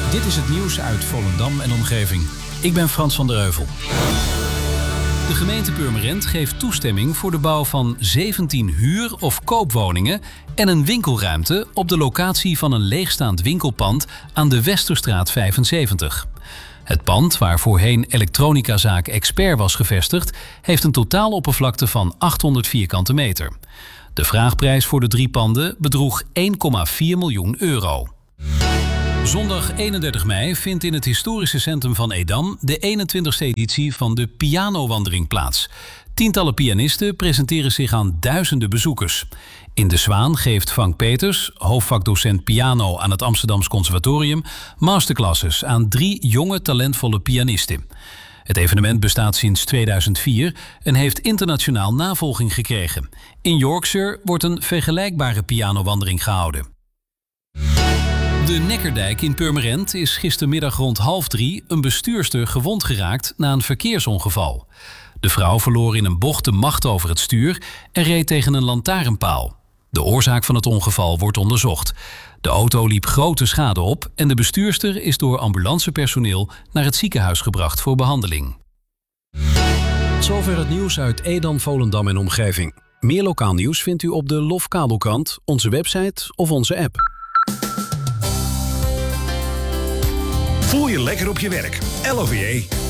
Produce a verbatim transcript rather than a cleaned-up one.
Dit is het nieuws uit Volendam en omgeving. Ik ben Frans van der Heuvel. De gemeente Purmerend geeft toestemming voor de bouw van zeventien huur- of koopwoningen en een winkelruimte op de locatie van een leegstaand winkelpand aan de Westerstraat vijfenzeventig. Het pand, waar voorheen elektronicazaak Expert was gevestigd, heeft een totaaloppervlakte van achthonderd vierkante meter. De vraagprijs voor de drie panden bedroeg één komma vier miljoen euro. Zondag eenendertig mei vindt in het historische centrum van Edam de eenentwintigste editie van de Pianowandeling plaats. Tientallen pianisten presenteren zich aan duizenden bezoekers. In de Zwaan geeft Frank Peters, hoofdvakdocent piano aan het Amsterdams Conservatorium, masterclasses aan drie jonge talentvolle pianisten. Het evenement bestaat sinds tweeduizend vier en heeft internationaal navolging gekregen. In Yorkshire wordt een vergelijkbare pianowandeling gehouden. De Neckerdijk in Purmerend is gistermiddag rond half drie een bestuurster gewond geraakt na een verkeersongeval. De vrouw verloor in een bocht de macht over het stuur en reed tegen een lantaarnpaal. De oorzaak van het ongeval wordt onderzocht. De auto liep grote schade op en de bestuurster is door ambulancepersoneel naar het ziekenhuis gebracht voor behandeling. Zover het nieuws uit Edam, Volendam en omgeving. Meer lokaal nieuws vindt u op de Lofkabelkrant, onze website of onze app. Voel je lekker op je werk. L O V E